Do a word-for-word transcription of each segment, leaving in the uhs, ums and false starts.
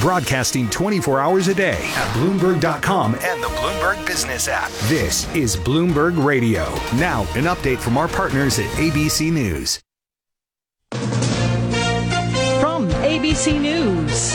broadcasting twenty-four hours a day at Bloomberg dot com and the Bloomberg Business app. This is Bloomberg Radio. Now, an update from our partners at A B C News. From A B C News,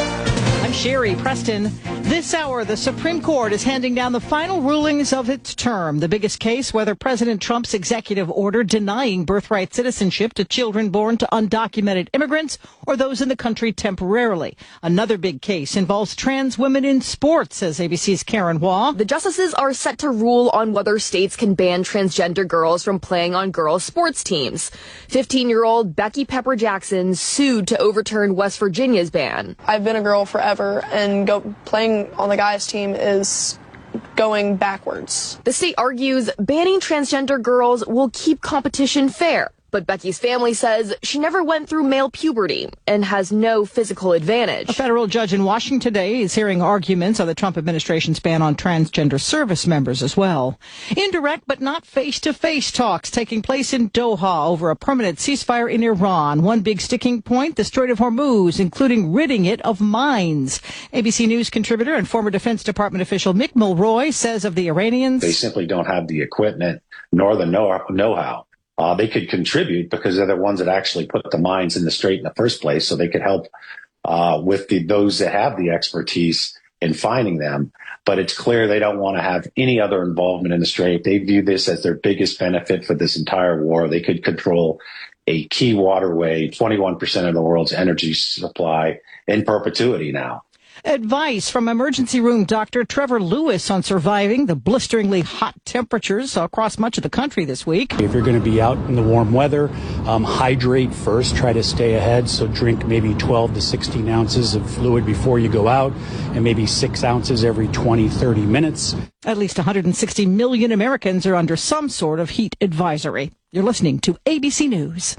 I'm Sherry Preston. This hour, the Supreme Court is handing down the final rulings of its term. The biggest case, whether President Trump's executive order denying birthright citizenship to children born to undocumented immigrants or those in the country temporarily. Another big case involves trans women in sports, says A B C's Karen Waugh. The justices are set to rule on whether states can ban transgender girls from playing on girls' sports teams. fifteen-year-old Becky Pepper Jackson sued to overturn West Virginia's ban. I've been a girl forever, and go playing on the guys' team is going backwards. The state argues banning transgender girls will keep competition fair. But Becky's family says she never went through male puberty and has no physical advantage. A federal judge in Washington today is hearing arguments on the Trump administration's ban on transgender service members as well. Indirect but not face-to-face talks taking place in Doha over a permanent ceasefire in Iran. One big sticking point, the Strait of Hormuz, including ridding it of mines. A B C News contributor and former Defense Department official Mick Mulroy says of the Iranians, they simply don't have the equipment nor the know-how. Uh, they could contribute because they're the ones that actually put the mines in the strait in the first place, so they could help uh, with the, those that have the expertise in finding them. But it's clear they don't want to have any other involvement in the strait. They view this as their biggest benefit for this entire war. They could control a key waterway, twenty-one percent of the world's energy supply in perpetuity now. Advice from emergency room doctor Trevor Lewis on surviving the blisteringly hot temperatures across much of the country this week. If you're going to be out in the warm weather, um, hydrate first. Try to stay ahead. So drink maybe twelve to sixteen ounces of fluid before you go out, and maybe six ounces every twenty, thirty minutes. At least one hundred sixty million Americans are under some sort of heat advisory. You're listening to A B C News.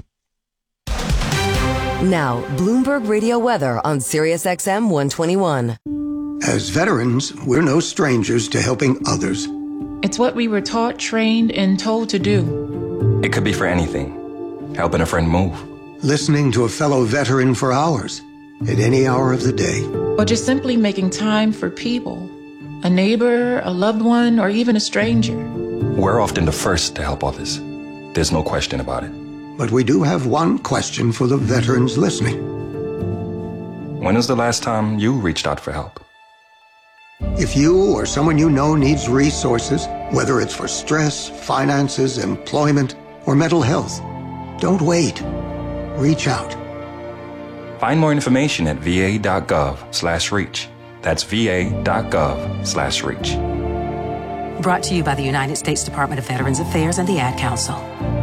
Now, Bloomberg Radio weather on Sirius X M one twenty-one. As veterans, we're no strangers to helping others. It's what we were taught, trained, and told to do. It could be for anything. Helping a friend move. Listening to a fellow veteran for hours, at any hour of the day. Or just simply making time for people. A neighbor, a loved one, or even a stranger. We're often the first to help others. There's no question about it. But we do have one question for the veterans listening. When was the last time you reached out for help? If you or someone you know needs resources, whether it's for stress, finances, employment, or mental health, don't wait. Reach out. Find more information at va.gov slash reach. That's va.gov slash reach. Brought to you by the United States Department of Veterans Affairs and the Ad Council.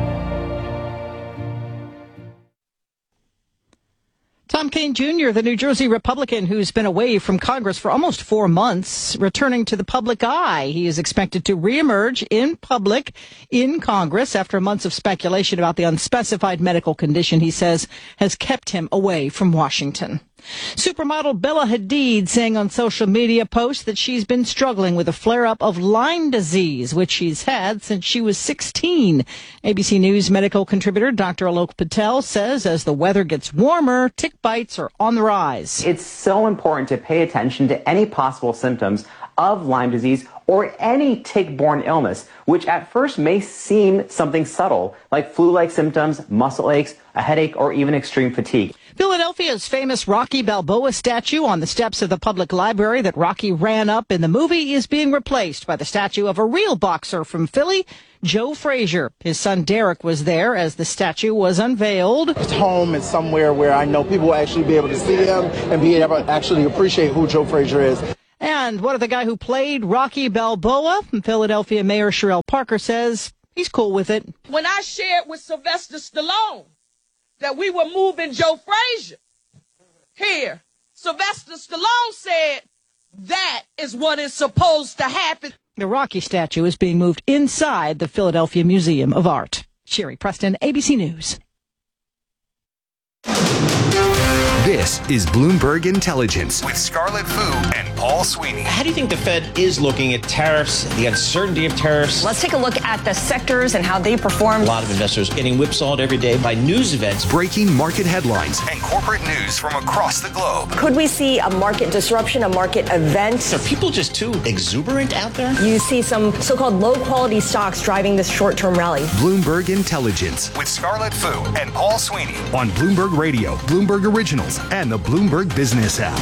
Tom Kean Junior, the New Jersey Republican who's been away from Congress for almost four months, returning to the public eye. He is expected to reemerge in public in Congress after months of speculation about the unspecified medical condition he says has kept him away from Washington. Supermodel Bella Hadid saying on social media posts that she's been struggling with a flare-up of Lyme disease, which she's had since she was sixteen. A B C News medical contributor Doctor Alok Patel says as the weather gets warmer, tick bites are on the rise. It's so important to pay attention to any possible symptoms of Lyme disease or any tick-borne illness, which at first may seem something subtle, like flu-like symptoms, muscle aches, a headache, or even extreme fatigue. Philadelphia's famous Rocky Balboa statue on the steps of the public library that Rocky ran up in the movie is being replaced by the statue of a real boxer from Philly, Joe Frazier. His son Derek was there as the statue was unveiled. It's home and somewhere where I know people will actually be able to see him and be able to actually appreciate who Joe Frazier is. And what of the guy who played Rocky Balboa? Philadelphia Mayor Sherelle Parker says he's cool with it. When I shared with Sylvester Stallone that we were moving Joe Frazier here, Sylvester Stallone said that is what is supposed to happen. The Rocky statue is being moved inside the Philadelphia Museum of Art. Sherry Preston, A B C News. This is Bloomberg Intelligence with Scarlett Fu and Paul Sweeney. How do you think the Fed is looking at tariffs, the uncertainty of tariffs? Let's take a look at the sectors and how they performed. A lot of investors getting whipsawed every day by news events. Breaking market headlines and corporate news from across the globe. Could we see a market disruption, a market event? Are people just too exuberant out there? You see some so-called low-quality stocks driving this short-term rally. Bloomberg Intelligence with Scarlett Fu and Paul Sweeney on Bloomberg Radio, Bloomberg Originals, and the Bloomberg Business app.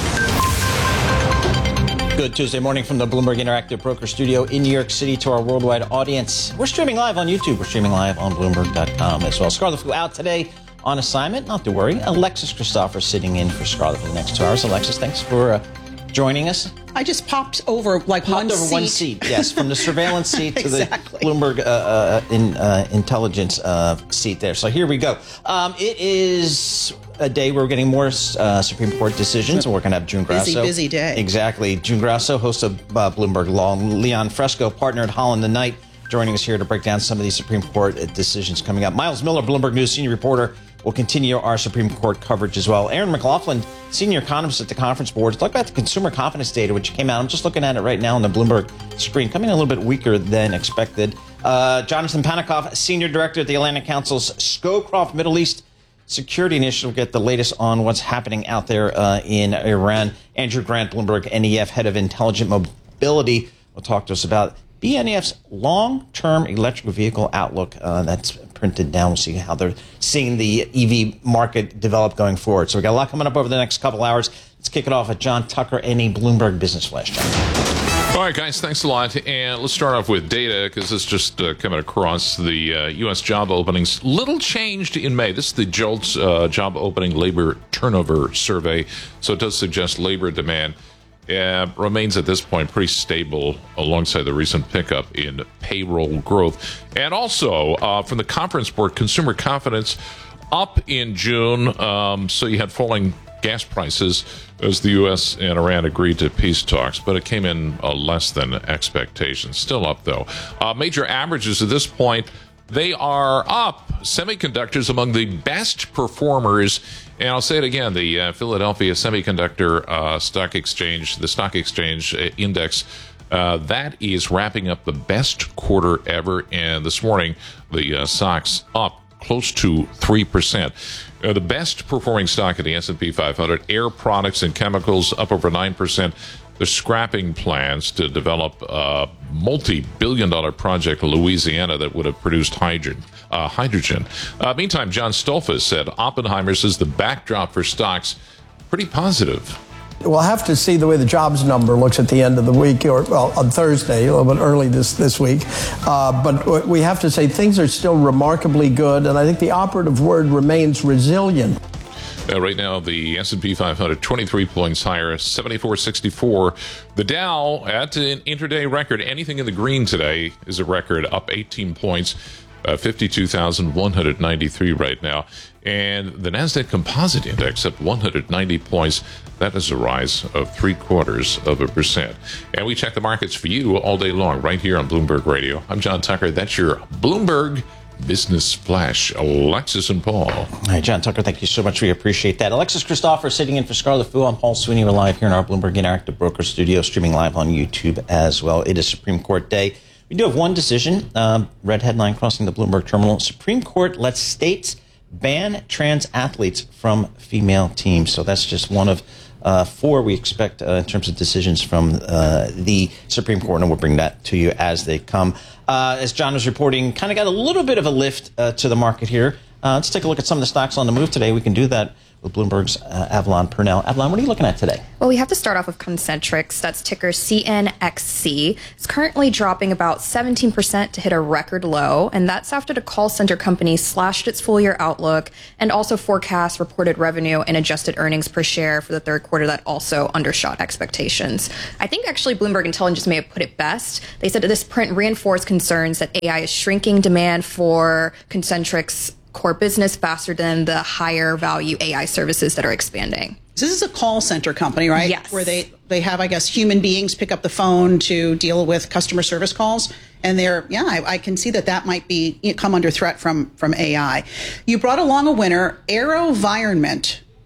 Good Tuesday morning from the Bloomberg Interactive Broker Studio in New York City to our worldwide audience. We're streaming live on YouTube. We're streaming live on Bloomberg dot com as well. Scarlett Fu out today on assignment. Not to worry. Alexis Christopher sitting in for Scarlett for the next two hours. Alexis, thanks for uh, joining us. I just popped over like popped one over seat. one seat, yes, from the surveillance seat to exactly. the Bloomberg uh, uh, in, uh, intelligence uh, seat there. So here we go. Um, it is a day where we're getting more uh, Supreme Court decisions. We're going to have June Grasso. Busy, busy day. Exactly. June Grasso, host of uh, Bloomberg Law, Leon Fresco, partner at Holland the Knight, joining us here to break down some of these Supreme Court decisions coming up. Miles Miller, Bloomberg News senior reporter, will continue our Supreme Court coverage as well. Aaron McLaughlin, senior economist at the Conference Board, to talk about the consumer confidence data, which came out. I'm just looking at it right now on the Bloomberg screen, coming in a little bit weaker than expected. Uh, Jonathan Panikoff, senior director at the Atlantic Council's Scowcroft Middle East Security Initiative, will get the latest on what's happening out there uh, in Iran. Andrew Grant, Bloomberg N E F, head of intelligent mobility, will talk to us about B N E F's long-term electric vehicle outlook. Uh, that's printed down. We'll see how they're seeing the E V market develop going forward. So we got a lot coming up over the next couple hours. Let's kick it off with John Tucker, any Bloomberg Business Flash. John. All right, guys, thanks a lot. And let's start off with data, because this just uh, coming across the uh, U S job openings. Little changed in May. This is the JOLTS uh, job opening labor turnover survey. So it does suggest labor demand Uh, remains at this point pretty stable alongside the recent pickup in payroll growth. And also, uh, from the Conference Board, consumer confidence up in June. Um, so you had falling gas prices as the U S and Iran agreed to peace talks, but it came in uh, less than expectations. Still up, though. Uh, major averages at this point, they are up. Semiconductors among the best performers. And I'll say it again, the uh, Philadelphia Semiconductor uh, Stock Exchange, the Stock Exchange uh, Index, uh, that is wrapping up the best quarter ever. And this morning, the uh, S O X up close to three percent. Uh, the best performing stock in the S and P five hundred, Air Products and Chemicals, up over nine percent. They're scrapping plans to develop a multi-billion dollar project in Louisiana that would have produced hydrogen. Uh, hydrogen. Uh, meantime, John Stolfus said Oppenheimer says the backdrop for stocks pretty positive. We'll have to see the way the jobs number looks at the end of the week, or well, on Thursday, a little bit early this, this week. Uh, but we have to say things are still remarkably good, and I think the operative word remains resilient. Uh, right now, the S and P five hundred, twenty-three points higher, seventy-four sixty-four. The Dow at an intraday record. Anything in the green today is a record, up eighteen points, uh, fifty-two thousand one hundred ninety-three right now. And the NASDAQ Composite Index at one hundred ninety points. That is a rise of three quarters of a percent. And we check the markets for you all day long right here on Bloomberg Radio. I'm John Tucker. That's your Bloomberg Business Flash. Alexis and Paul. All right, John Tucker, thank you so much. We appreciate that. Alexis Christopher sitting in for Scarlett Fu. I'm Paul Sweeney. We're live here in our Bloomberg Interactive Broker Studio, streaming live on YouTube as well. It is Supreme Court Day. We do have one decision. Um, red headline crossing the Bloomberg terminal. Supreme Court lets states ban trans athletes from female teams. So that's just one of uh, four we expect uh, in terms of decisions from uh, the Supreme Court, and we'll bring that to you as they come. Uh, as John was reporting, kind of got a little bit of a lift uh, to the market here. Uh, let's take a look at some of the stocks on the move today. We can do that with Bloomberg's uh, Avalon Purnell. Avalon, what are you looking at today? Well, we have to start off with Concentrix. That's ticker C N X C. It's currently dropping about seventeen percent to hit a record low, and that's after the call center company slashed its full-year outlook and also forecast reported revenue and adjusted earnings per share for the third quarter that also undershot expectations. I think actually Bloomberg Intelligence may have put it best. They said that this print reinforced concerns that A I is shrinking demand for Concentrix core business faster than the higher value A I services that are expanding. This is a call center company, right? Yes. Where they, they have, I guess, human beings pick up the phone to deal with customer service calls. And they're, yeah, I, I can see that that might be come under threat from, from A I. You brought along a winner, AeroVironment.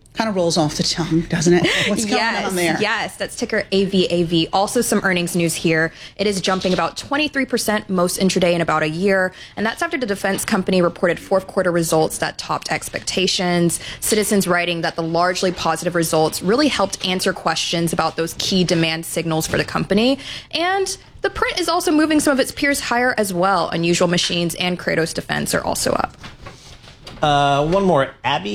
Kind of rolls off the tongue, doesn't it? What's going yes, on there? Yes, that's ticker A V A V. Also some earnings news here. It is jumping about twenty-three percent most intraday in about a year. And that's after the defense company reported fourth quarter results that topped expectations. Citizens writing that the largely positive results really helped answer questions about those key demand signals for the company. And the print is also moving some of its peers higher as well. Unusual Machines and Kratos Defense are also up. Uh, one more,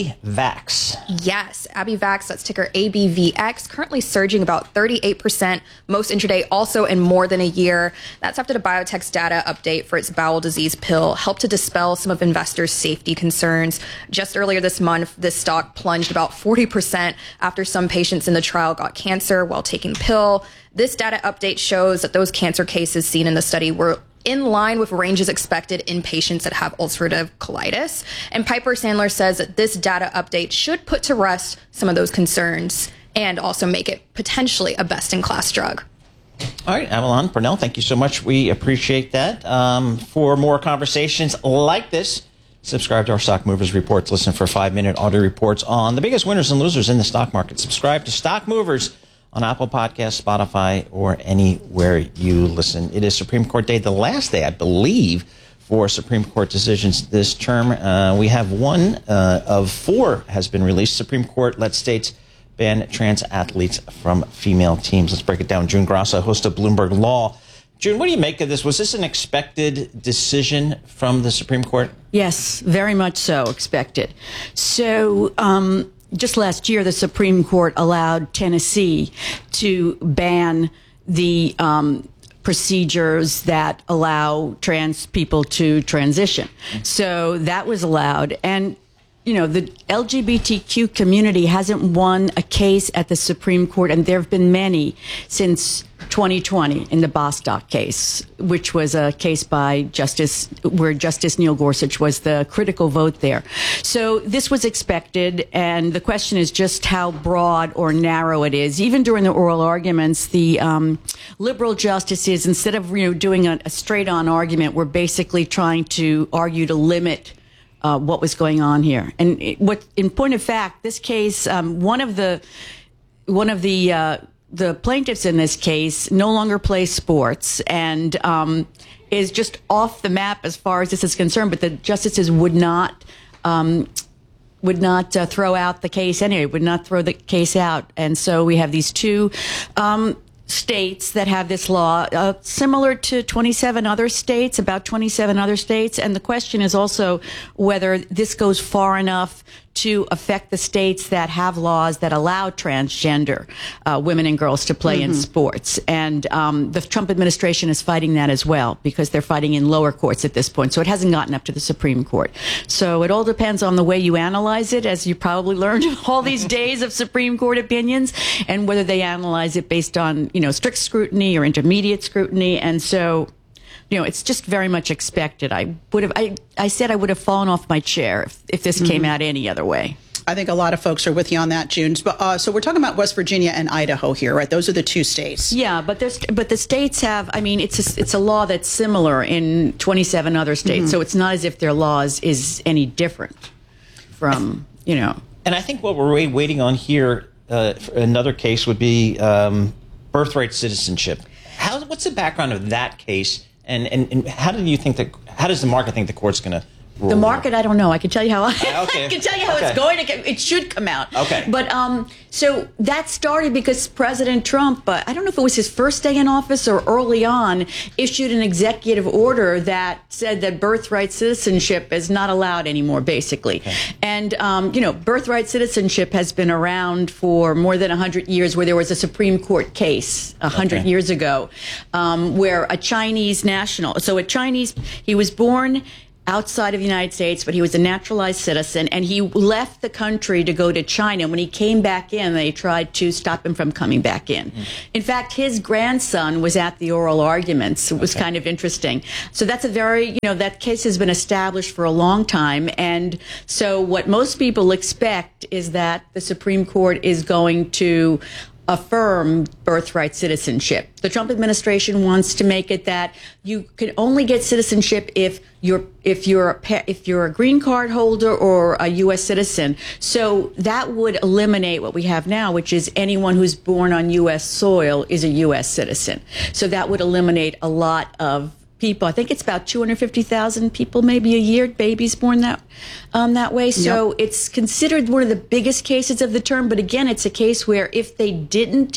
Abivax. Yes, Abivax, that's ticker A B V X, currently surging about thirty-eight percent most intraday, also in more than a year. That's after the biotech's data update for its bowel disease pill helped to dispel some of investors' safety concerns. Just earlier this month, this stock plunged about forty percent after some patients in the trial got cancer while taking the pill. This data update shows that those cancer cases seen in the study were in line with ranges expected in patients that have ulcerative colitis. And Piper Sandler says that this data update should put to rest some of those concerns and also make it potentially a best-in-class drug. All right, Avalon Purnell, thank you so much. We appreciate that. Um, for more conversations like this, subscribe to our Stock Movers Reports. Listen for five-minute audio reports on the biggest winners and losers in the stock market. Subscribe to Stock Movers on Apple Podcasts, Spotify, or anywhere you listen. It is Supreme Court Day, the last day, I believe, for Supreme Court decisions this term. Uh, we have one uh, of four has been released. Supreme Court let states ban trans athletes from female teams. Let's break it down. June Grasso, host of Bloomberg Law. June, what do you make of this? Was this an expected decision from the Supreme Court? Yes, very much so expected. So, um, just last year, the Supreme Court allowed Tennessee to ban the um, procedures that allow trans people to transition. So that was allowed. And, you know, the L G B T Q community hasn't won a case at the Supreme Court, and there have been many since twenty twenty in the Bostock case, which was a case by Justice, where Justice Neil Gorsuch was the critical vote there. So this was expected, and the question is just how broad or narrow it is. Even during the oral arguments, the um, liberal justices, instead of you know doing a, a straight-on argument, were basically trying to argue to limit Uh, what was going on here. And it, what, in point of fact, this case, um, one of the one of the uh, the plaintiffs in this case no longer plays sports and um, is just off the map as far as this is concerned. But the justices would not um, would not uh, throw out the case anyway. Would not throw the case out. And so we have these two Um, states that have this law, uh, similar to twenty-seven other states, about twenty-seven other states. And the question is also whether this goes far enough to affect the states that have laws that allow transgender uh, women and girls to play mm-hmm. in sports. And um, the Trump administration is fighting that as well, because they're fighting in lower courts at this point. So it hasn't gotten up to the Supreme Court. So it all depends on the way you analyze it, as you probably learned all these days of Supreme Court opinions, and whether they analyze it based on, you know, strict scrutiny or intermediate scrutiny. And so, you know, it's just very much expected. I would have, I, I said I would have fallen off my chair if, if this mm-hmm. came out any other way. I think a lot of folks are with you on that, June. But uh, so we're talking about West Virginia and Idaho here, right? Those are the two states. Yeah, but there's but the states have. I mean, it's a, it's a law that's similar in twenty-seven other states, mm-hmm. so it's not as if their laws is any different from you know. And I think what we're waiting on here, uh, for another case would be um, birthright citizenship. How? What's the background of that case? And, and and how do you think that? How does the market think the court's going to rule? The market, I don't know. I can tell you how. I, uh, okay. I can tell you how okay. it's going to. Get, it should come out. Okay. But um, so that started because President Trump, uh, I don't know if it was his first day in office or early on, issued an executive order that said that birthright citizenship is not allowed anymore, basically. Okay. And um, you know, birthright citizenship has been around for more than a hundred years. Where there was a Supreme Court case a hundred okay. years ago, um, where a Chinese national, so a Chinese, he was born outside of the United States, but he was a naturalized citizen, and he left the country to go to China. When he came back in, they tried to stop him from coming back in. Mm. In fact, his grandson was at the oral arguments. It was okay. kind of interesting. So that's a very, you know, that case has been established for a long time. And so what most people expect is that the Supreme Court is going to affirm birthright citizenship. The Trump administration wants to make it that you can only get citizenship if you're if you're a, pa- if you're a green card holder or a U S citizen. So that would eliminate what we have now, which is anyone who's born on U S soil is a U S citizen. So that would eliminate a lot of people. I think it's about two hundred fifty thousand people, maybe a year, babies born that um, that way. So yep. It's considered one of the biggest cases of the term. But again, it's a case where if they didn't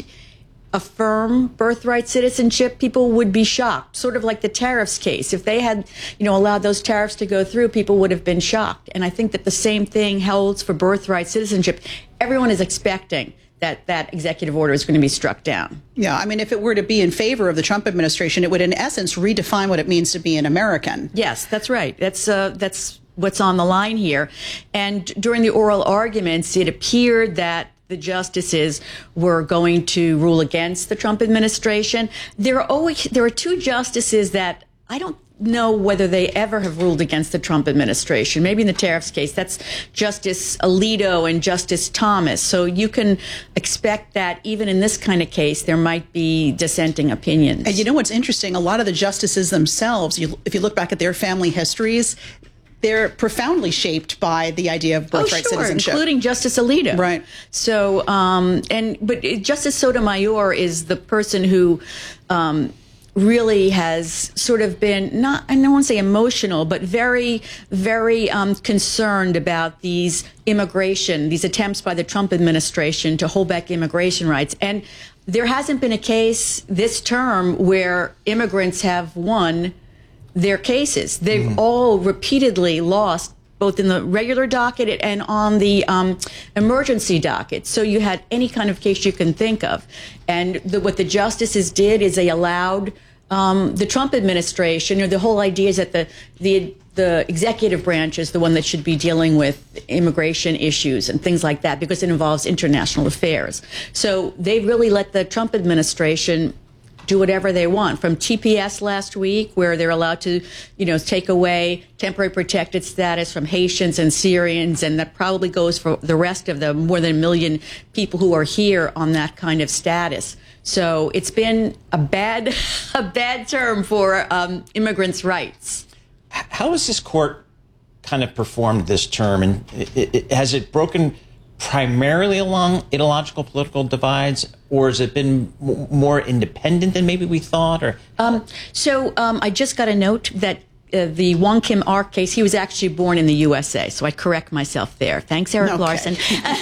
affirm birthright citizenship, people would be shocked. Sort of like the tariffs case. If they had, you know, allowed those tariffs to go through, people would have been shocked. And I think that the same thing holds for birthright citizenship. Everyone is expecting that that executive order is going to be struck down. Yeah, I mean, if it were to be in favor of the Trump administration, it would, in essence, redefine what it means to be an American. Yes, that's right. That's uh, that's what's on the line here. And during the oral arguments, it appeared that the justices were going to rule against the Trump administration. There are always there are two justices that I don't know whether they ever have ruled against the Trump administration. Maybe in the tariffs case, that's Justice Alito and Justice Thomas. So you can expect that even in this kind of case, there might be dissenting opinions. And you know what's interesting? A lot of the justices themselves, you, if you look back at their family histories, they're profoundly shaped by the idea of birthright oh, sure, citizenship, including Justice Alito. Right. So, um, and but Justice Sotomayor is the person who um, really has sort of been not, I don't want to say emotional, but very, very um, concerned about these immigration, these attempts by the Trump administration to hold back immigration rights. And there hasn't been a case this term where immigrants have won their cases. They've mm-hmm. all repeatedly lost, both in the regular docket and on the um, emergency docket. So you had any kind of case you can think of. And the, what the justices did is they allowed um, the Trump administration, or the whole idea is that the, the the executive branch is the one that should be dealing with immigration issues and things like that because it involves international affairs. So they really let the Trump administration do whatever they want, from T P S last week, where they're allowed to, you know, take away temporary protected status from Haitians and Syrians, and that probably goes for the rest of the more than a million people who are here on that kind of status. So it's been a bad, a bad term for um, immigrants' rights. How has this court kind of performed this term, and it, it, has it broken primarily along ideological political divides, or has it been m- more independent than maybe we thought? Or um, so um, I just got a note that uh, the Wong Kim Ark case, he was actually born in the U S A, so I correct myself there. Thanks, Eric okay. Larson.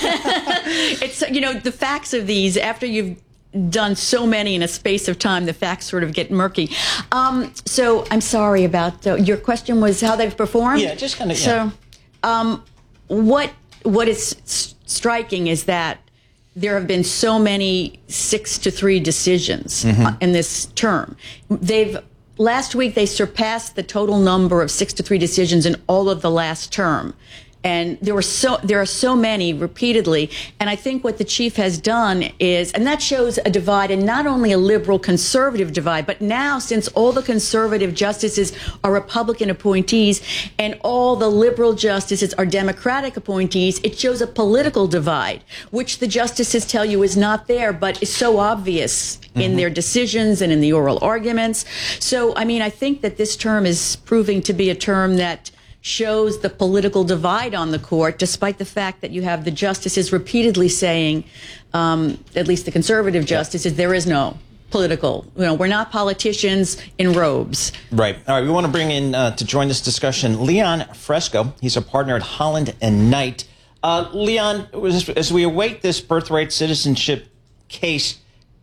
It's, you know, the facts of these, after you've done so many in a space of time, the facts sort of get murky. Um, so I'm sorry about uh, your question was how they've performed. Yeah, just kind of. So, yeah. um, what what is s- striking is that there have been so many six to three decisions mm-hmm. uh, in this term. They've last week they surpassed the total number of six to three decisions in all of the last term. And there were so there are so many repeatedly. And I think what the chief has done is, and that shows a divide, and not only a liberal conservative divide, but now since all the conservative justices are Republican appointees and all the liberal justices are Democratic appointees, it shows a political divide, which the justices tell you is not there, but is so obvious mm-hmm. in their decisions and in the oral arguments. So, I mean, I think that this term is proving to be a term that shows the political divide on the court, despite the fact that you have the justices repeatedly saying, um, at least the conservative justices, yeah. there is no political, you know, we're not politicians in robes. Right. All right. We want to bring in uh, to join this discussion Leon Fresco. He's a partner at Holland and Knight. Uh, Leon, as we await this birthright citizenship case,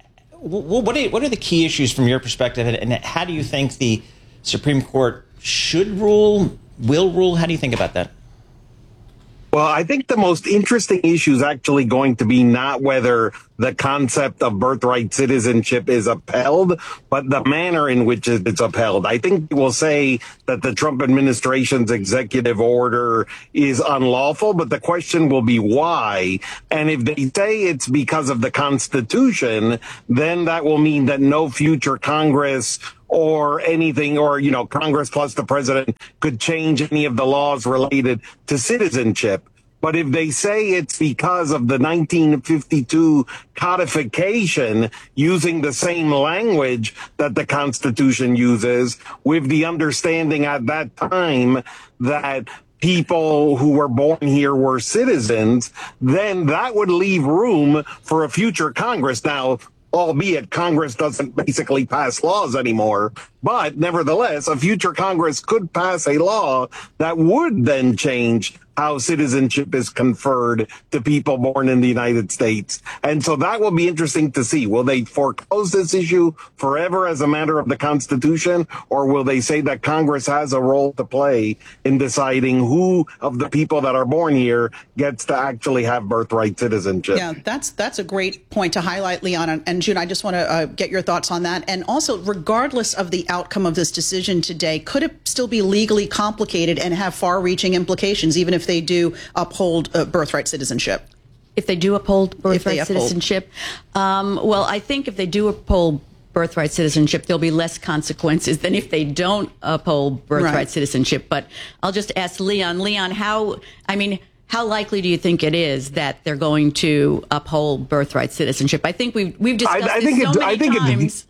what are, what are the key issues from your perspective, and how do you think the Supreme Court should rule? Will rule? How do you think about that? Well, I think the most interesting issue is actually going to be not whether the concept of birthright citizenship is upheld, but the manner in which it's upheld. I think we'll say that the Trump administration's executive order is unlawful, but the question will be why. And if they say it's because of the Constitution, then that will mean that no future Congress or anything, or, you know, Congress plus the president could change any of the laws related to citizenship. But if they say it's because of the nineteen fifty-two codification using the same language that the Constitution uses, with the understanding at that time that people who were born here were citizens, then that would leave room for a future Congress. Now, albeit Congress doesn't basically pass laws anymore, but nevertheless, a future Congress could pass a law that would then change how citizenship is conferred to people born in the United States. And so that will be interesting to see. Will they foreclose this issue forever as a matter of the Constitution, or will they say that Congress has a role to play in deciding who of the people that are born here gets to actually have birthright citizenship? Yeah, that's that's a great point to highlight, Leon. And, and June, I just want to uh, get your thoughts on that. And also, regardless of the outcome of this decision today, could it still be legally complicated and have far-reaching implications, even if they do uphold uh, birthright citizenship? If they do uphold birthright uphold. citizenship, um, well, I think if they do uphold birthright citizenship, there'll be less consequences than if they don't uphold birthright Right. citizenship. But I'll just ask Leon. Leon, how, I mean, how likely do you think it is that they're going to uphold birthright citizenship? I think we've, we've discussed I, I this think so it's, many I think times. It's,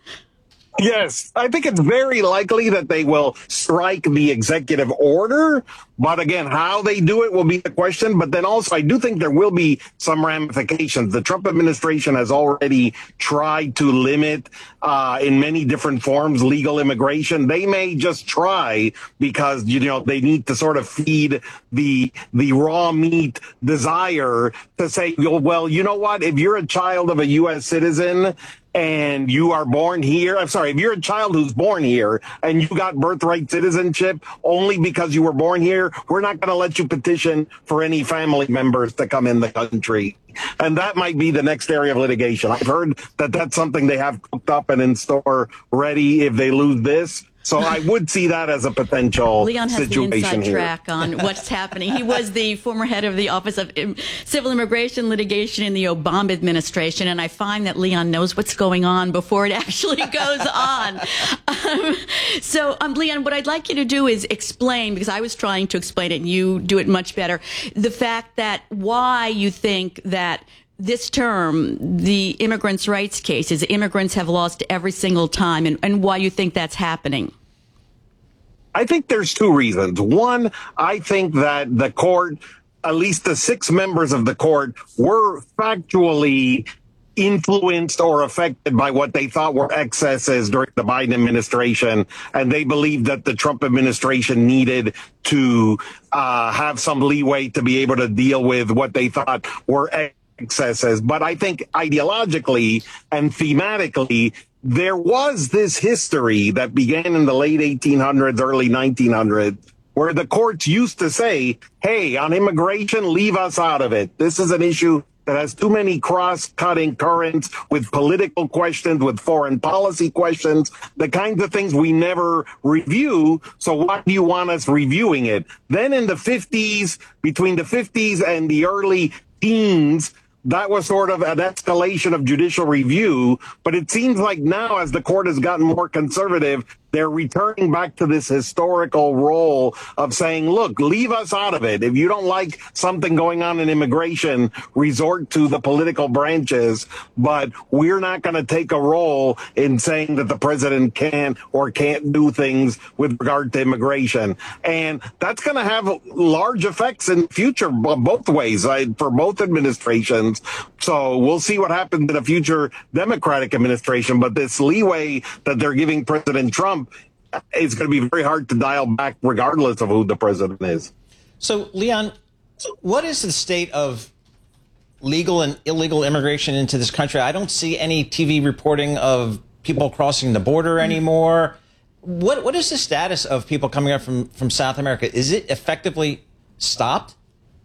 Yes, I think it's very likely that they will strike the executive order. But again, how they do it will be the question. But then also, I do think there will be some ramifications. The Trump administration has already tried to limit, uh, in many different forms, legal immigration. They may just try because, you know, they need to sort of feed the the raw meat desire to say, well, you know what? If you're a child of a U S citizen, and you are born here, I'm sorry, if you're a child who's born here and you got birthright citizenship only because you were born here, we're not going to let you petition for any family members to come in the country. And that might be the next area of litigation. I've heard that that's something they have cooked up and in store ready if they lose this. So I would see that as a potential Leon has situation the inside here. track on what's happening. He was the former head of the Office of Civil Immigration Litigation in the Obama administration, and I find that Leon knows what's going on before it actually goes on. Um, so, um, Leon, what I'd like you to do is explain, because I was trying to explain it, and you do it much better, the fact that why you think that this term, the immigrants' rights cases, immigrants have lost every single time, and, and why you think that's happening. I think there's two reasons. One, I think that the court, at least the six members of the court, were factually influenced or affected by what they thought were excesses during the Biden administration. And they believed that the Trump administration needed to uh, have some leeway to be able to deal with what they thought were excesses. excesses. But I think ideologically and thematically, there was this history that began in the late eighteen hundreds, early nineteen hundreds, where the courts used to say, hey, on immigration, leave us out of it. This is an issue that has too many cross-cutting currents with political questions, with foreign policy questions, the kinds of things we never review. So why do you want us reviewing it? Then in the fifties, between the fifties and the early teens, that was sort of an escalation of judicial review. But it seems like now, as the court has gotten more conservative, they're returning back to this historical role of saying, look, leave us out of it. If you don't like something going on in immigration, resort to the political branches. But we're not going to take a role in saying that the president can or can't do things with regard to immigration. And that's going to have large effects in the future, both ways, right, for both administrations. So we'll see what happens in a future Democratic administration. But this leeway that they're giving President Trump, it's going to be very hard to dial back regardless of who the president is. So, Leon, what is the state of legal and illegal immigration into this country? I don't see any T V reporting of people crossing the border anymore. What What is the status of people coming up from, from South America? Is it effectively stopped?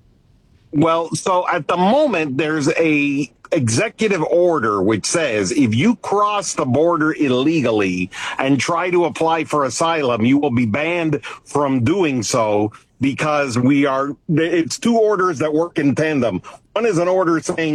Well, so at the moment, there's a executive order which says if you cross the border illegally and try to apply for asylum, you will be banned from doing so, because we are, it's two orders that work in tandem. One is an order saying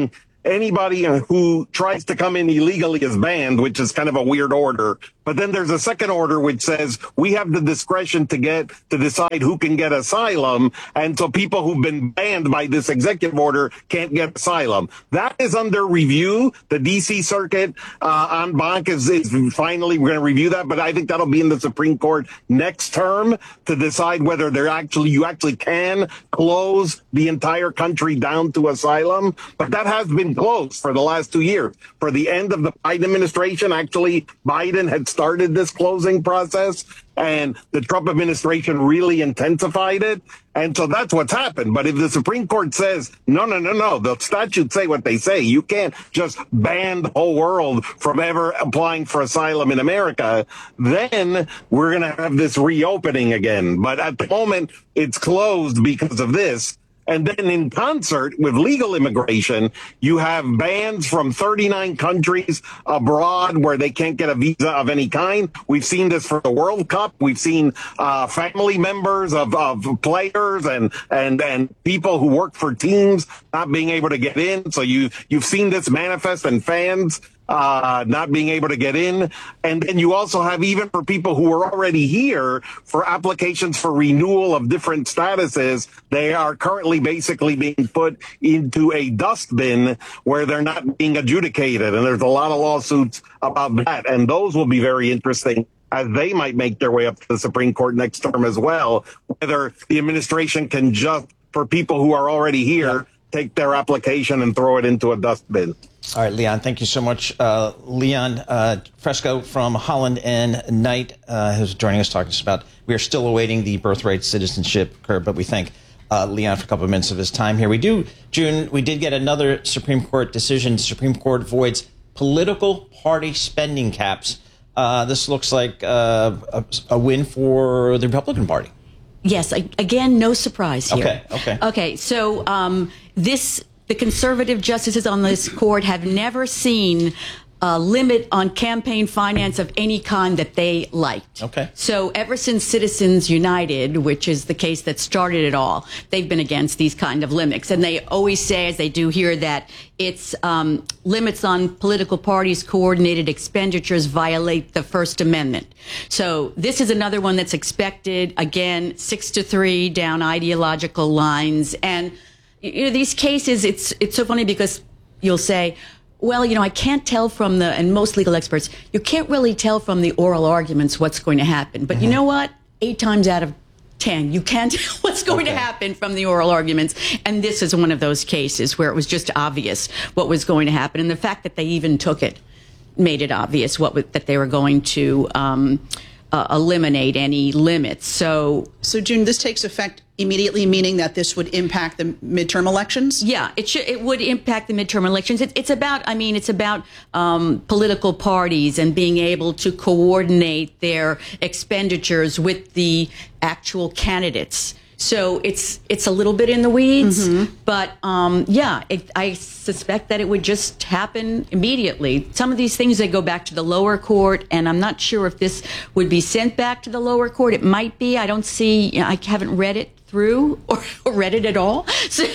anybody who tries to come in illegally is banned, which is kind of a weird order. But then there's a second order which says we have the discretion to get to decide who can get asylum. And so people who've been banned by this executive order can't get asylum. That is under review. The D C Circuit uh, en banc is, is finally we're going to review that. But I think that'll be in the Supreme Court next term to decide whether they're actually you actually can close the entire country down to asylum. But that has been closed for the last two years. For the end of the Biden administration, actually, Biden had started this closing process, and the Trump administration really intensified it. And so that's what's happened. But if the Supreme Court says, no, no, no, no, the statutes say what they say. You can't just ban the whole world from ever applying for asylum in America, then we're going to have this reopening again. But at the moment, it's closed because of this. And then in concert with legal immigration, you have bans from thirty-nine countries abroad where they can't get a visa of any kind. We've seen this for the World Cup. We've seen uh, family members of, of players and, and, and people who work for teams not being able to get in. So you, you've seen this manifest in fans uh, not being able to get in. And then you also have, even for people who are already here, for applications for renewal of different statuses, they are currently basically being put into a dustbin where they're not being adjudicated. And there's a lot of lawsuits about that. And those will be very interesting as they might make their way up to the Supreme Court next term as well, whether the administration can just, for people who are already here, yeah. take their application and throw it into a dustbin. All right, Leon, thank you so much. Uh, Leon uh, Fresco from Holland and Knight, uh, who's joining us, talking to us about, we are still awaiting the birthright citizenship curve, but we thank uh, Leon for a couple of minutes of his time here. We do, June, we did get another Supreme Court decision. The Supreme Court voids political party spending caps. Uh, this looks like uh, a, a win for the Republican Party. Yes, I, again, no surprise here. Okay, okay. Okay, so um, this... The conservative justices on this court have never seen a limit on campaign finance of any kind that they liked. Okay. So ever since Citizens United, which is the case that started it all, they've been against these kind of limits. And they always say, as they do here, that it's um, limits on political parties' coordinated expenditures violate the First Amendment. So this is another one that's expected, again, six to three down ideological lines. And you know, these cases, it's it's so funny because you'll say, well, you know, I can't tell from the, and most legal experts, you can't really tell from the oral arguments what's going to happen. But mm-hmm. you know what? Eight times out of ten, you can't tell what's going okay. to happen from the oral arguments. And this is one of those cases where it was just obvious what was going to happen. And the fact that they even took it made it obvious what that they were going to um, uh, eliminate any limits. So, so June, this takes effect immediately, meaning that this would impact the midterm elections? Yeah, it should. It would impact the midterm elections. It, it's about, I mean, it's about um, political parties and being able to coordinate their expenditures with the actual candidates. So it's it's a little bit in the weeds, mm-hmm. but um, yeah, it, I suspect that it would just happen immediately. Some of these things, they go back to the lower court, and I'm not sure if this would be sent back to the lower court. It might be. I don't see, you know, I haven't read it through or, or read it at all. So,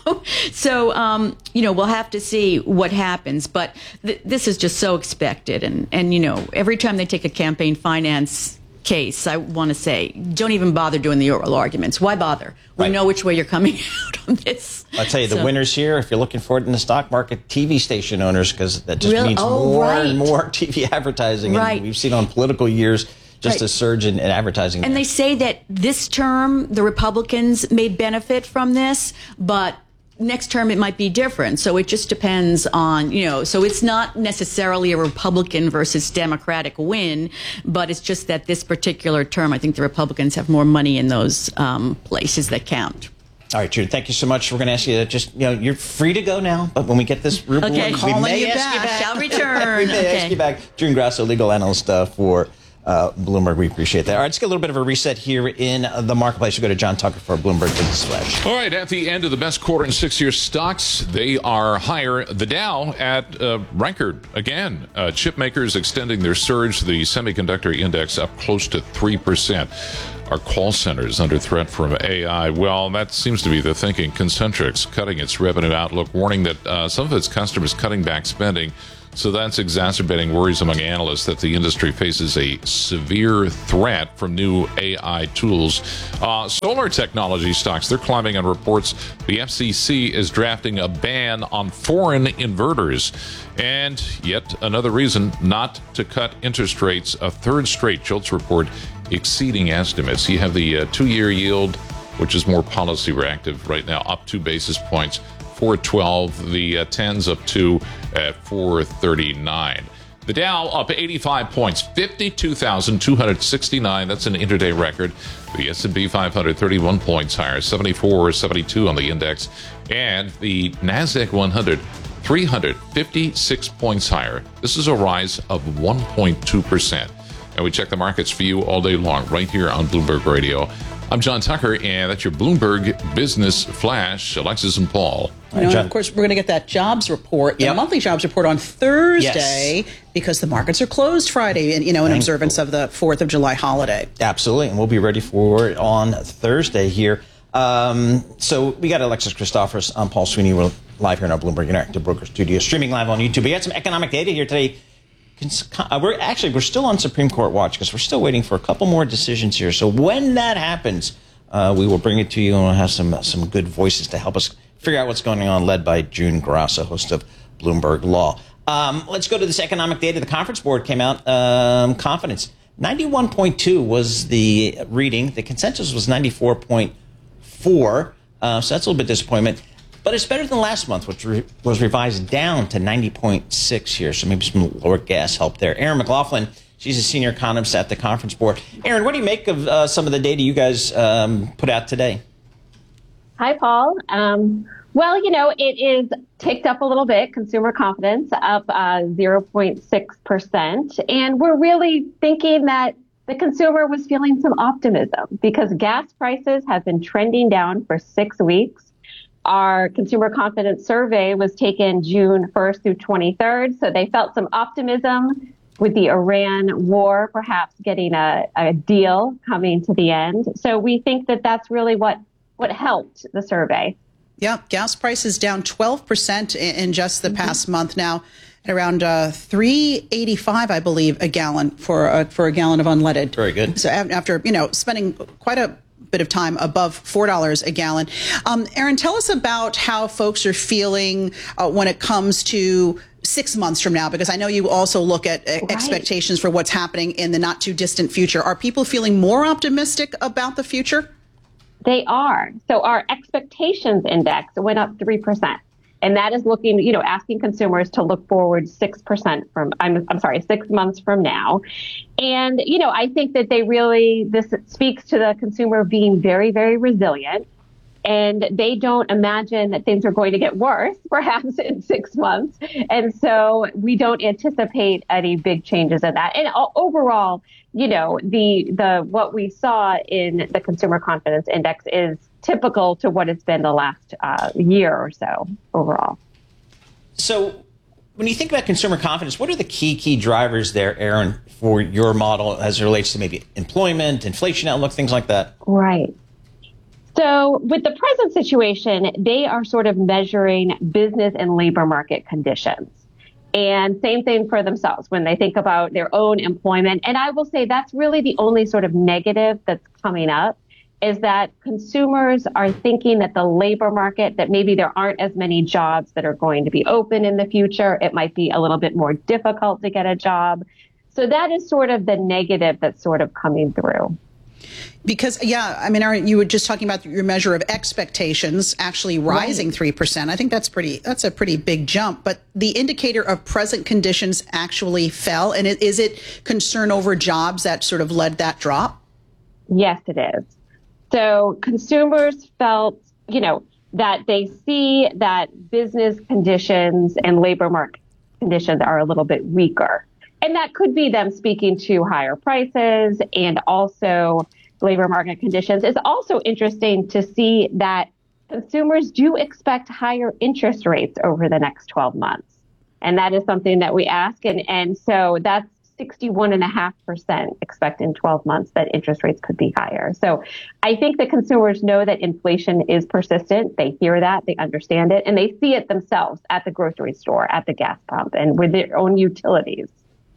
so um, you know, we'll have to see what happens. But th- this is just so expected. And, and, you know, every time they take a campaign finance case, I want to say, don't even bother doing the oral arguments. Why bother? We right. know which way you're coming out on this. I'll tell you, the so. winners here, if you're looking for it in the stock market, T V station owners, because that just really? means oh, more right. and more T V advertising. Right. And we've seen on political years just right. a surge in, in advertising. And there. they say that this term, the Republicans may benefit from this, but next term it might be different. So it just depends on, you know, so it's not necessarily a Republican versus Democratic win, but it's just that this particular term, I think the Republicans have more money in those um, places that count. All right, Jude, thank you so much. We're going to ask you to just, you know, you're free to go now, but when we get this rubric, okay. we may you ask back. you back. Shall return. we may okay. ask you back. June Grasso, legal analyst uh, for uh, Bloomberg. We appreciate that. All right, let's get a little bit of a reset here in the marketplace. We'll go to John Tucker for Bloomberg Business Flash. All right, at the end of the best quarter in six-year stocks, they are higher. The Dow at uh, record again. Uh, chip makers extending their surge. The semiconductor index up close to three percent. Our call centers under threat from A I. Well, that seems to be the thinking. Concentrix cutting its revenue outlook, warning that uh, some of its customers cutting back spending. So that's exacerbating worries among analysts that the industry faces a severe threat from new A I tools. Uh, solar technology stocks, they're climbing on reports the F C C is drafting a ban on foreign inverters. And yet another reason not to cut interest rates, a third straight JOLTS report exceeding estimates. You have the uh, two-year yield, which is more policy reactive right now, up two basis points. four twelve, the uh, tens up two at four thirty-nine. The Dow up eighty-five points, fifty-two thousand two hundred sixty-nine. That's an intraday record. The S and P five hundred, thirty-one points higher, seventy-four seventy-two on the index. And the NASDAQ one hundred, three hundred fifty-six points higher. This is a rise of one point two percent. And we check the markets for you all day long right here on Bloomberg Radio. I'm John Tucker, and that's your Bloomberg Business Flash. Alexis and Paul. You know, and of course, we're going to get that jobs report, the yep. monthly jobs report on Thursday, yes. because the markets are closed Friday, and you know, in Thank observance you. of the fourth of July holiday. Absolutely, and we'll be ready for it on Thursday here. Um, so we got Alexis Christoforous. I'm Paul Sweeney. We're live here in our Bloomberg Interactive Broker Studio, streaming live on YouTube. We had some economic data here today. We're actually we're still on Supreme Court watch because we're still waiting for a couple more decisions here. So when that happens, uh, we will bring it to you, and we'll have some some good voices to help us figure out what's going on, led by June Grasso, host of Bloomberg Law. Um, let's go to this economic data. The Conference Board came out. Um, confidence ninety-one point two was the reading. The consensus was ninety-four point four. Uh, so that's a little bit disappointment. But it's better than last month, which re- was revised down to ninety point six here. So maybe some lower gas help there. Erin McLaughlin, she's a senior economist at the Conference Board. Erin, what do you make of uh, some of the data you guys um, put out today? Hi, Paul. Um, well, you know, it is ticked up a little bit. Consumer confidence up uh, zero point six percent. And we're really thinking that the consumer was feeling some optimism because gas prices have been trending down for six weeks. Our consumer confidence survey was taken June first through twenty-third, so they felt some optimism with the Iran war, perhaps getting a, a deal coming to the end. So we think that that's really what, what helped the survey. Yeah, gas prices down twelve percent in, in just the past mm-hmm. month now, at around uh, three eighty-five, I believe, a gallon for a, for a gallon of unleaded. Very good. So after, you know, spending quite a bit of time above four dollars a gallon. Um, Erin, tell us about how folks are feeling uh, when it comes to six months from now, because I know you also look at uh, right. expectations for what's happening in the not too distant future. Are people feeling more optimistic about the future? They are. So our expectations index went up three percent. And that is looking, you know, asking consumers to look forward six percent from, I'm, I'm sorry, six months from now. And, you know, I think that they really, this speaks to the consumer being very, very resilient. And they don't imagine that things are going to get worse, perhaps in six months. And so we don't anticipate any big changes in that. And overall, you know, the the what we saw in the consumer confidence index is typical to what it's been the last uh, year or so overall. So when you think about consumer confidence, what are the key, key drivers there, Erin, for your model as it relates to maybe employment, inflation outlook, things like that? Right. So with the present situation, they are sort of measuring business and labor market conditions. And same thing for themselves when they think about their own employment. And I will say that's really the only sort of negative that's coming up, is that consumers are thinking that the labor market, that maybe there aren't as many jobs that are going to be open in the future. It might be a little bit more difficult to get a job. So that is sort of the negative that's sort of coming through. Because, yeah, I mean, Erin, you were just talking about your measure of expectations actually rising right. three percent. I think that's pretty, that's a pretty big jump. But the indicator of present conditions actually fell. And is it concern over jobs that sort of led that drop? Yes, it is. So consumers felt, you know, that they see that business conditions and labor market conditions are a little bit weaker. And that could be them speaking to higher prices and also labor market conditions. It's also interesting to see that consumers do expect higher interest rates over the next twelve months. And that is something that we ask. And, and so that's sixty-one point five percent expect in twelve months that interest rates could be higher. So I think the consumers know that inflation is persistent. They hear that, they understand it, and they see it themselves at the grocery store, at the gas pump, and with their own utilities.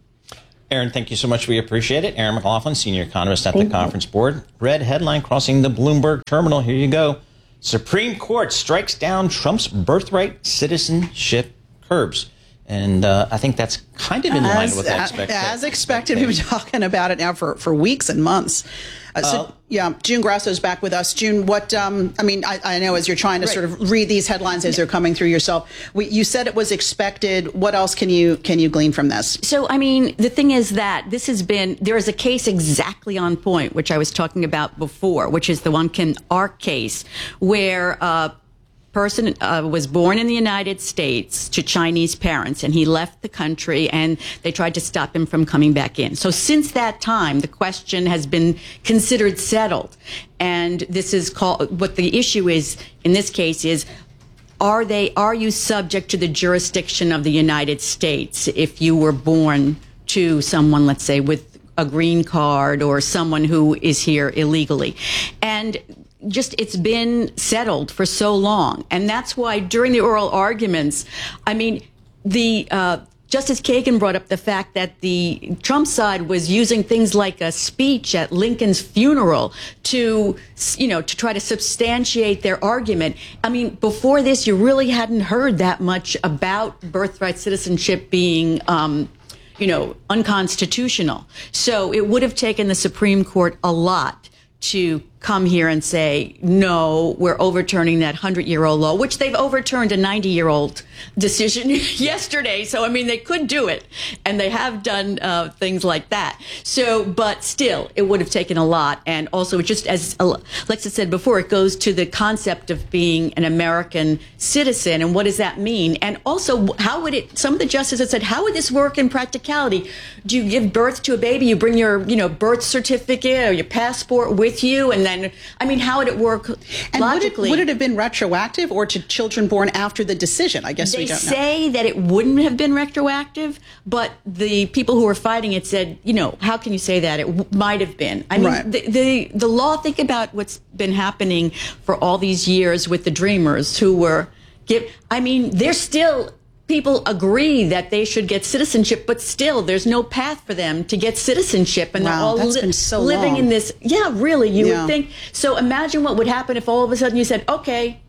Erin, thank you so much. We appreciate it. Erin McLaughlin, senior economist at the Conference Board. Red headline crossing the Bloomberg terminal. Here you go. Supreme Court strikes down Trump's birthright citizenship curbs. And uh, I think that's kind of in line as, with expectations. As expected, we've been talking about it now for, for weeks and months. Uh, so, uh, yeah, June Grasso's back with us. June, what, um, I mean, I, I know as you're trying to right. sort of read these headlines as they're coming through yourself, we, you said it was expected. What else can you can you glean from this? So, I mean, the thing is that this has been, there is a case exactly on point, which I was talking about before, which is the one Kim Ark case, where uh person uh, was born in the United States to Chinese parents, and he left the country, and they tried to stop him from coming back in. So since that time, the question has been considered settled. And this is called, what the issue is in this case is, are they, are you subject to the jurisdiction of the United States if you were born to someone, let's say, with a green card or someone who is here illegally? And just, it's been settled for so long. And that's why during the oral arguments, I mean, the uh, Justice Kagan brought up the fact that the Trump side was using things like a speech at Lincoln's funeral to, you know, to try to substantiate their argument. I mean, before this, you really hadn't heard that much about birthright citizenship being, um, you know, unconstitutional. So it would have taken the Supreme Court a lot to come here and say, no, we're overturning that hundred-year-old law, which they've overturned a ninety-year-old decision yesterday. So, I mean, they could do it, and they have done uh, things like that. So, but still, it would have taken a lot. And also, just as Alexa said before, it goes to the concept of being an American citizen, and what does that mean? And also, how would it, some of the justices said, how would this work in practicality? Do you give birth to a baby, you bring your, you know, birth certificate or your passport with you, and then, I mean, how would it work and logically? Would it, would it have been retroactive or to children born after the decision? I guess they we don't know. They say that it wouldn't have been retroactive, but the people who were fighting it said, you know, how can you say that? It w- might have been. I mean, right. the, the, the law, think about what's been happening for all these years with the Dreamers who were, give, I mean, they're still... People agree that they should get citizenship, but still there's no path for them to get citizenship. And wow, they're all that's li- been so living long. in this. Yeah, really, you yeah. would think. So imagine what would happen if all of a sudden you said, okay,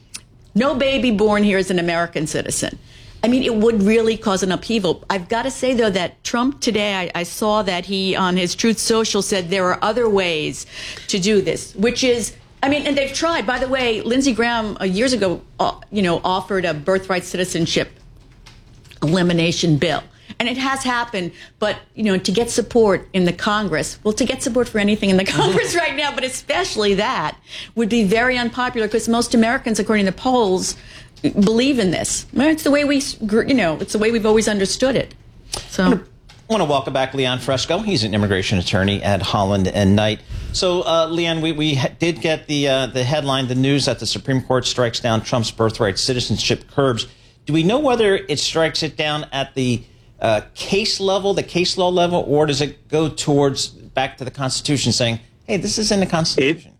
no baby born here is an American citizen. I mean, it would really cause an upheaval. I've got to say, though, that Trump today, I, I saw that he, on his Truth Social, said there are other ways to do this, which is, I mean, and they've tried. By the way, Lindsey Graham uh, years ago, uh, you know, offered a birthright citizenship elimination bill. And it has happened, but, you know, to get support in the Congress, well, to get support for anything in the Congress right now, but especially that, would be very unpopular because most Americans, according to polls, believe in this. It's the way we, you know, it's the way we've always understood it. So I want to welcome back Leon Fresco. He's an immigration attorney at Holland and Knight. So, uh, Leon, we, we did get the uh, the headline, the news that the Supreme Court strikes down Trump's birthright citizenship curbs. Do we know whether it strikes it down at the uh, case level, the case law level, or does it go towards back to the Constitution saying, hey, this is in the Constitution? It,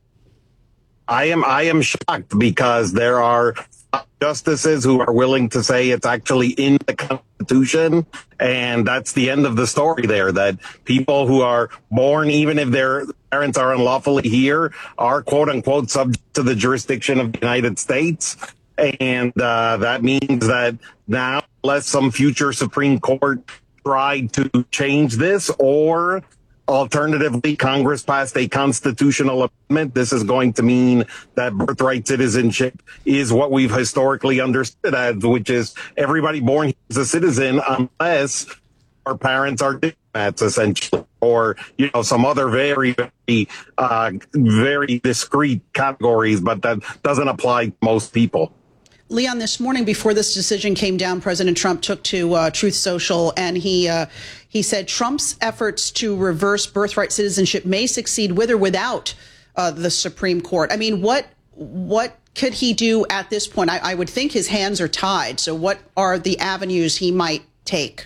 I am I am shocked because there are justices who are willing to say it's actually in the Constitution. And that's the end of the story there, that people who are born, even if their parents are unlawfully here, are, quote unquote, subject to the jurisdiction of the United States. And uh, that means that now, unless some future Supreme Court tried to change this, or alternatively, Congress passed a constitutional amendment, this is going to mean that birthright citizenship is what we've historically understood as, which is everybody born here is a citizen unless our parents are diplomats, essentially, or, you know, some other very, very, uh, very discrete categories, but that doesn't apply to most people. Leon, this morning before this decision came down, President Trump took to uh, Truth Social, and he uh, he said Trump's efforts to reverse birthright citizenship may succeed with or without uh, the Supreme Court. I mean, what what could he do at this point? I, I would think his hands are tied. So what are the avenues he might take?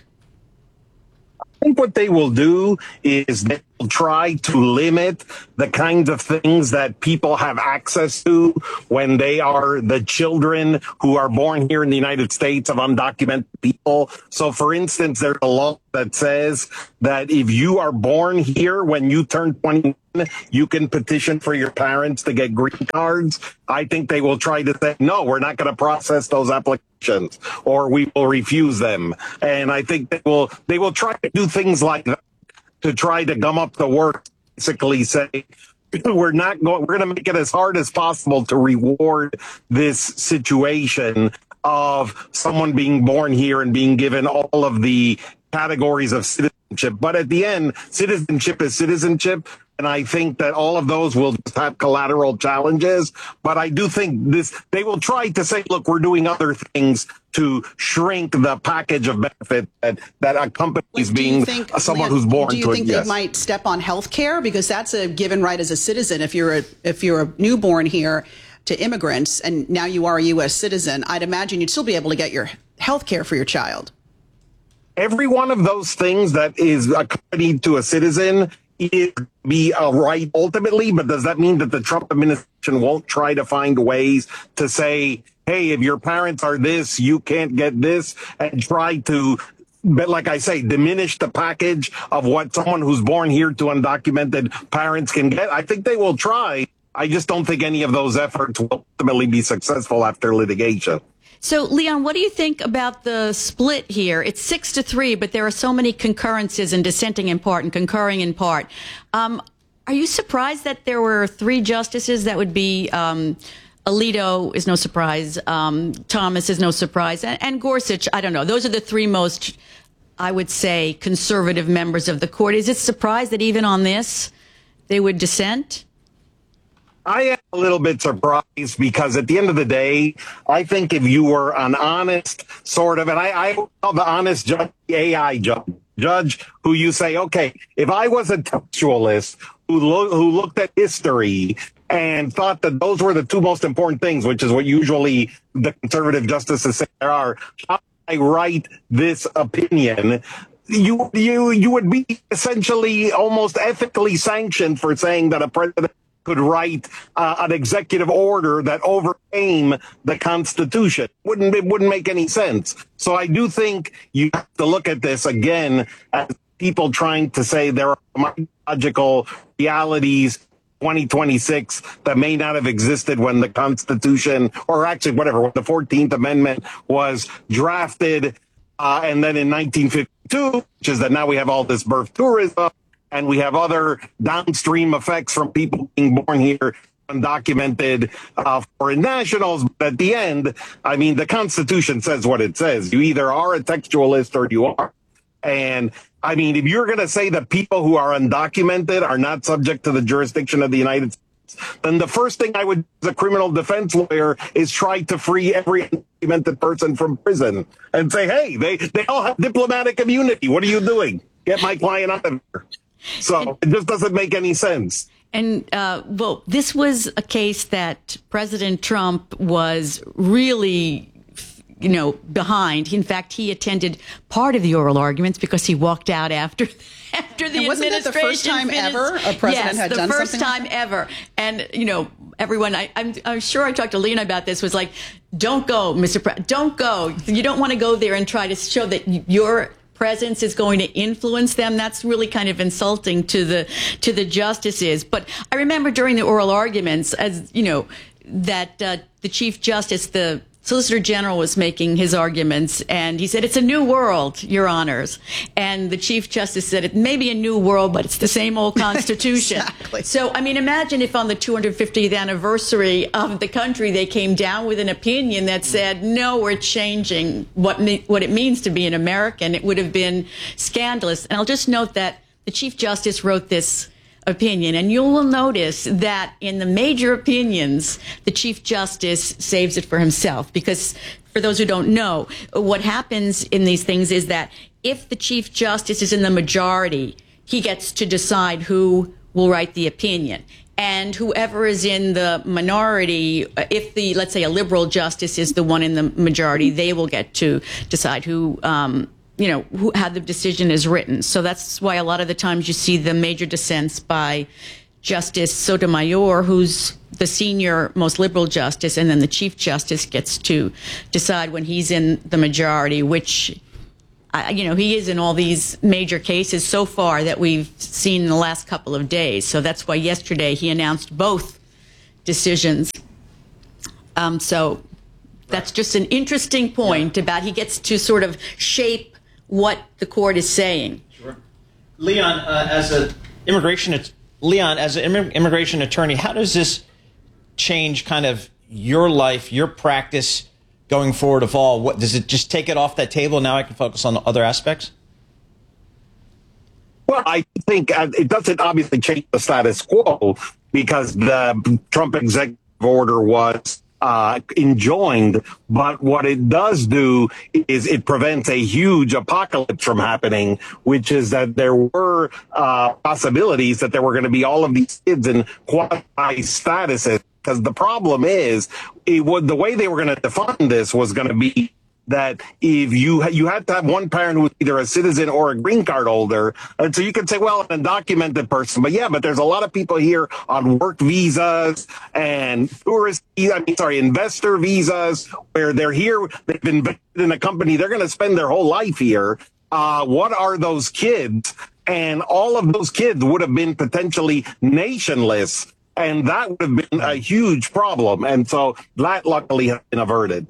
I think what they will do is they will try to limit the kinds of things that people have access to when they are the children who are born here in the United States of undocumented people. So, for instance, there's a law that says that if you are born here when you turn twenty-one, you can petition for your parents to get green cards. I think they will try to say, no, we're not going to process those applications, or we will refuse them. And I think they will they will try to do things like that to try to gum up the works, basically say, we're not going, we're going to make it as hard as possible to reward this situation of someone being born here and being given all of the categories of citizenship. But at the end, citizenship is citizenship. And I think that all of those will just have collateral challenges. But I do think this, they will try to say, look, we're doing other things to shrink the package of benefit that, that accompanies being think, someone Leon, who's born to it. Do you think it, they yes. might step on health care? Because that's a given right as a citizen. If you're a, if you're a newborn here to immigrants and now you are a U S citizen, I'd imagine you'd still be able to get your health care for your child. Every one of those things that is accompanied to a citizen it be a right ultimately, but does that mean that the Trump administration won't try to find ways to say, hey, if your parents are this, you can't get this, and try to, but like I say, diminish the package of what someone who's born here to undocumented parents can get? I think they will try. I just don't think any of those efforts will ultimately be successful after litigation. So, Leon, what do you think about the split here? It's six to three, but there are so many concurrences and dissenting in part and concurring in part. Um, are you surprised that there were three justices? That would be um, Alito is no surprise, um, Thomas is no surprise, and, and Gorsuch, I don't know. Those are the three most, I would say, conservative members of the court. Is it surprised that even on this, they would dissent? I am a little bit surprised because at the end of the day, I think if you were an honest sort of, and I, I call the honest judge, the A I judge, judge who you say, okay, if I was a textualist who, lo- who looked at history and thought that those were the two most important things, which is what usually the conservative justices say there are, how do I write this opinion? You, you, you would be essentially almost ethically sanctioned for saying that a president could write uh, an executive order that overcame the Constitution. Wouldn't it wouldn't make any sense. So I do think you have to look at this again as people trying to say there are logical realities twenty twenty-six that may not have existed when the Constitution, or actually whatever, when the fourteenth Amendment was drafted, uh, and then in nineteen fifty-two, which is that now we have all this birth tourism, and we have other downstream effects from people being born here, undocumented uh, foreign nationals. But at the end, I mean, the Constitution says what it says. You either are a textualist or you are. And I mean, if you're going to say that people who are undocumented are not subject to the jurisdiction of the United States, then the first thing I would do as a criminal defense lawyer is try to free every undocumented person from prison and say, hey, they, they all have diplomatic immunity. What are you doing? Get my client out of here. So it just doesn't make any sense. And, uh, well, this was a case that President Trump was really, you know, behind. In fact, he attended part of the oral arguments because he walked out after after the and wasn't administration that the first time finished. ever a president yes, had the done first something time like ever. And, you know, everyone, I, I'm, I'm sure I talked to Lena about this, was like, don't go, Mister President, don't go. You don't want to go there and try to show that you're presence is going to influence them. That's really kind of insulting to the to the justices. But I remember during the oral arguments, as you know, that uh, the Chief Justice, the Solicitor General, was making his arguments, and he said, it's a new world, Your Honors. And the Chief Justice said, it may be a new world, but it's the same old Constitution. Exactly. So, I mean, imagine if on the two hundred fiftieth anniversary of the country, they came down with an opinion that said, no, we're changing what me- what it means to be an American. It would have been scandalous. And I'll just note that the Chief Justice wrote this opinion. And you will notice that in the major opinions, the Chief Justice saves it for himself. Because for those who don't know, what happens in these things is that if the Chief Justice is in the majority, he gets to decide who will write the opinion. And whoever is in the minority, if the, let's say, a liberal justice is the one in the majority, they will get to decide who, um, you know, who, how the decision is written. So that's why a lot of the times you see the major dissents by Justice Sotomayor, who's the senior most liberal justice, and then the Chief Justice gets to decide when he's in the majority, which, uh, you know, he is in all these major cases so far that we've seen in the last couple of days. So that's why yesterday he announced both decisions. Um, so that's just an interesting point about he gets to sort of shape what the court is saying. Sure. Leon, uh, as a immigration, Leon, as an immigration attorney, how does this change kind of your life, your practice going forward of all? What does it just take it off that table? Now I can focus on other aspects. Well, I think it doesn't obviously change the status quo because the Trump executive order was uh, enjoined. But what it does do is it prevents a huge apocalypse from happening, which is that there were uh, possibilities that there were going to be all of these kids in quasi statuses. Because the problem is, it would, the way they were going to define this was going to be that if you you had to have one parent who was either a citizen or a green card holder, and so you could say, well, an undocumented person, but yeah, but there's a lot of people here on work visas and tourist, I mean, sorry, investor visas, where they're here, they've invested in a company, they're going to spend their whole life here. Uh, what are those kids? And all of those kids would have been potentially nationless. And that would have been a huge problem. And so that luckily has been averted.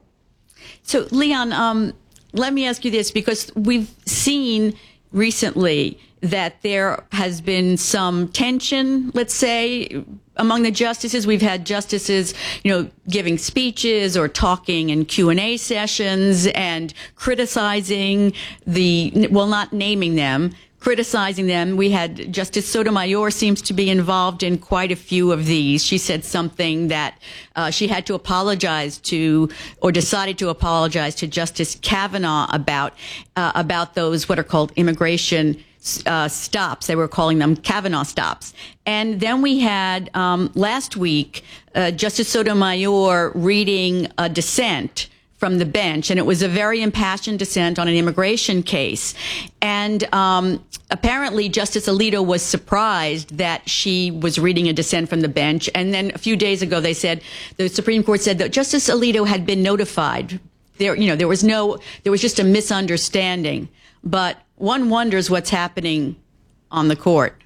So, Leon, um, let me ask you this, because we've seen recently that there has been some tension, let's say, among the justices. We've had justices, you know, giving speeches or talking in Q and A sessions and criticizing the, well, not naming them, criticizing them. We had Justice Sotomayor seems to be involved in quite a few of these. She said something that uh, she had to apologize to, or decided to apologize to Justice Kavanaugh about, uh, about those what are called immigration uh, stops. They were calling them Kavanaugh stops. And then we had um, last week uh, Justice Sotomayor reading a dissent from the bench, and it was a very impassioned dissent on an immigration case. And um, apparently Justice Alito was surprised that she was reading a dissent from the bench. And then a few days ago, they said, the Supreme Court said that Justice Alito had been notified. There, you know, there was no, there was just a misunderstanding. But one wonders what's happening on the court.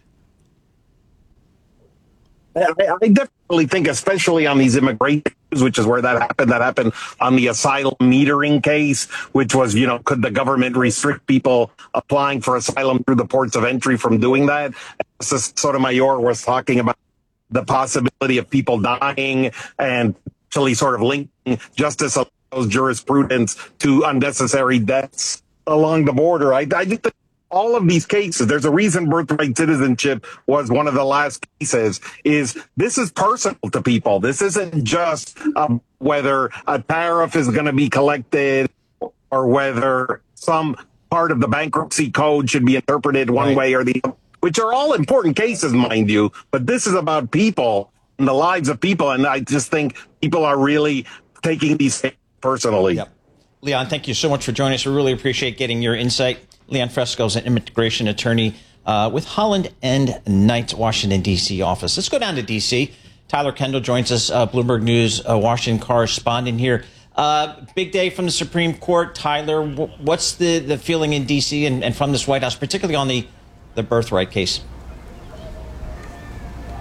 I, I definitely think, especially on these immigration issues, which is where that happened, that happened on the asylum metering case, which was, you know, could the government restrict people applying for asylum through the ports of entry from doing that? Justice Sotomayor was talking about the possibility of people dying and actually sort of linking Justice Alito's jurisprudence to unnecessary deaths along the border. I, I think that all of these cases, there's a reason birthright citizenship was one of the last cases, is this is personal to people. This isn't just um, whether a tariff is going to be collected or whether some part of the bankruptcy code should be interpreted one right. way or the other, which are all important cases, mind you. But this is about people and the lives of people. And I just think people are really taking these things personally. Yep. Leon, thank you so much for joining us. We really appreciate getting your insight. Leon Fresco is an immigration attorney uh, with Holland and Knight, Washington, D C office. Let's go down to D C. Tyler Kendall joins us, uh, Bloomberg News, uh, Washington correspondent here. Uh, big day from the Supreme Court. Tyler, w- what's the, the feeling in D C and, and from this White House, particularly on the, the birthright case?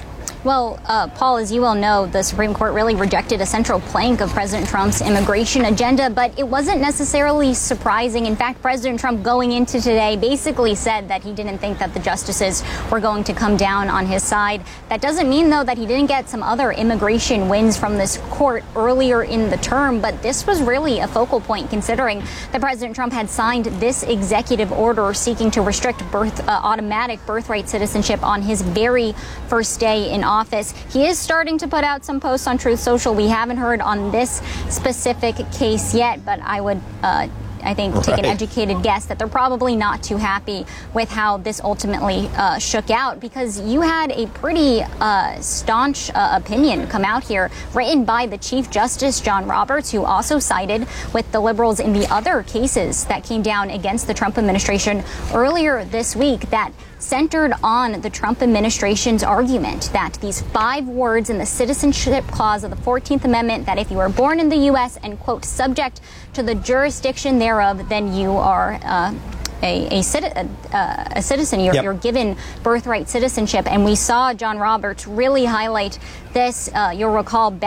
Well, uh, Paul, as you well know, the Supreme Court really rejected a central plank of President Trump's immigration agenda, but it wasn't necessarily surprising. In fact, President Trump going into today basically said that he didn't think that the justices were going to come down on his side. That doesn't mean, though, that he didn't get some other immigration wins from this court earlier in the term, but this was really a focal point considering that President Trump had signed this executive order seeking to restrict birth, uh, automatic birthright citizenship on his very first day in office. He is starting to put out some posts on Truth Social. We haven't heard on this specific case yet, but I would, uh, I think, take an educated guess that they're probably not too happy with how this ultimately uh, shook out, because you had a pretty uh, staunch uh, opinion come out here written by the Chief Justice John Roberts, who also sided with the liberals in the other cases that came down against the Trump administration earlier this week that centered on the Trump administration's argument that these five words in the Citizenship Clause of the fourteenth Amendment, that if you were born in the U S and, quote, subject to the jurisdiction thereof, then you are uh, a, a, citi- uh, a citizen. You're, yep. you're given birthright citizenship. And we saw John Roberts really highlight this. Uh, you'll recall back